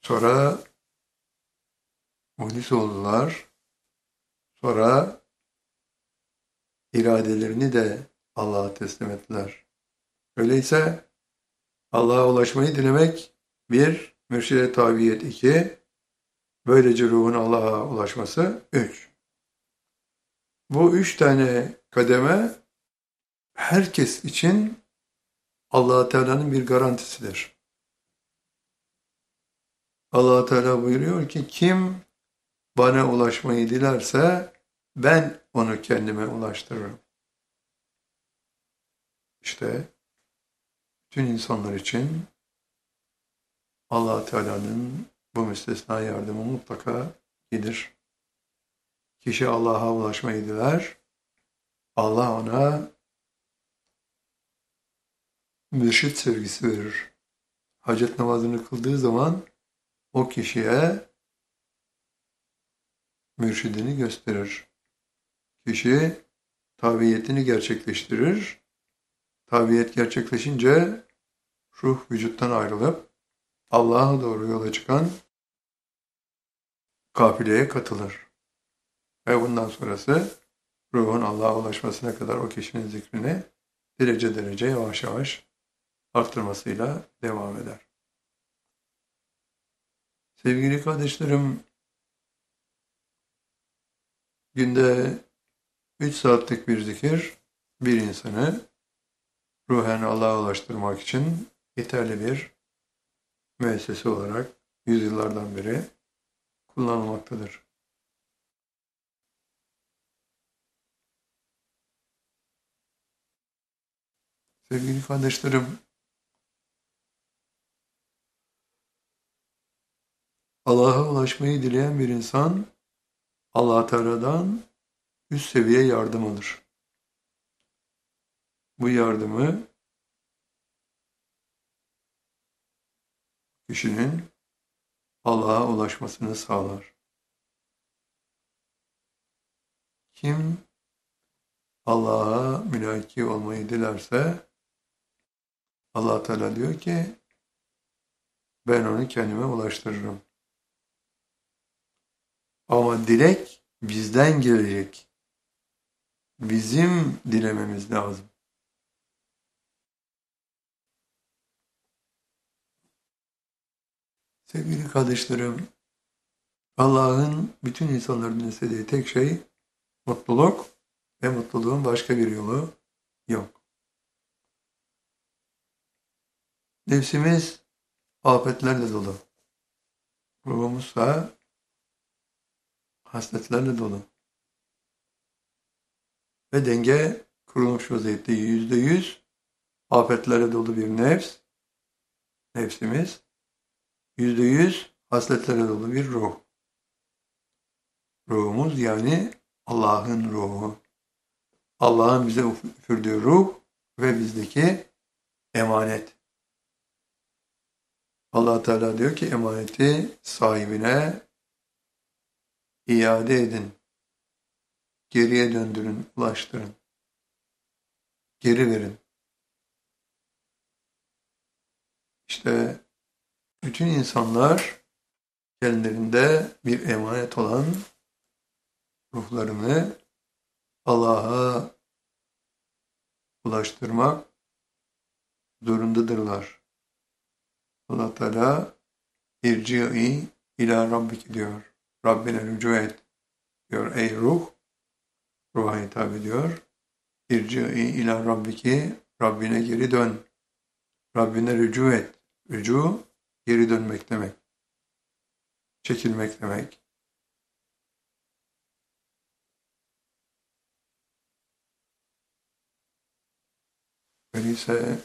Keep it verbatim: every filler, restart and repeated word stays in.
Sonra muhlis oldular. Sonra iradelerini de Allah'a teslim ettiler. Öyleyse Allah'a ulaşmayı dilemek bir, mürşide tabiyet iki, böylece ruhun Allah'a ulaşması üç. Bu üç tane kademe herkes için Allah Teala'nın bir garantisidir. Allah Teala buyuruyor ki kim bana ulaşmayı dilerse ben onu kendime ulaştırırım. İşte bütün insanlar için Allah Teala'nın bu müstesna yardımı mutlaka gelir. Kişi Allah'a ulaşmayı diler, Allah ona mürşit sevgisi verir. Hacet namazını kıldığı zaman o kişiye mürşidini gösterir. Kişi tabiyetini gerçekleştirir. Tabiyet gerçekleşince ruh vücuttan ayrılıp Allah'a doğru yola çıkan kafileye katılır. Ve bundan sonrası ruhun Allah'a ulaşmasına kadar o kişinin zikrini derece derece yavaş yavaş arttırmasıyla devam eder. Sevgili kardeşlerim, günde üç saatlik bir zikir bir insanı ruhen Allah'a ulaştırmak için yeterli bir müessese olarak yüzyıllardan beri kullanılmaktadır. Sevgili kardeşlerim, Allah'a ulaşmayı dileyen bir insan Allah Teala'dan üst seviye yardım alır. Bu yardımı kişinin Allah'a ulaşmasını sağlar. Kim Allah'a mülaki olmayı dilerse Allah Teala diyor ki ben onu kendime ulaştırırım. Ama dilek bizden gelecek. Bizim dilememiz lazım. Sevgili kardeşlerim, Allah'ın bütün insanların istediği tek şey mutluluk ve mutluluğun başka bir yolu yok. Nefsimiz afetlerle dolu. Ruhumuzsa hasletlerle dolu. Ve denge kurulmuş vaziyette yüzde yüz afetlerle dolu bir nefs, nefsimiz, yüzde yüz hasletlere dolu bir ruh. Ruhumuz yani Allah'ın ruhu. Allah'ın bize üfürdüğü ruh ve bizdeki emanet. Allah Teala diyor ki emaneti sahibine iade edin. Geriye döndürün, ulaştırın. Geri verin. İşte bütün insanlar kendilerinde bir emanet olan ruhlarını Allah'a ulaştırmak zorundadırlar. Allah Teala irci'i ila rabbiki diyor. Rabbine rücu et diyor. Ey ruh, ruha hitap ediyor. İrci'i ila rabbiki, Rabbine geri dön. Rabbine rücu et. Rücu, geri dönmek demek. Çekilmek demek. Öyleyse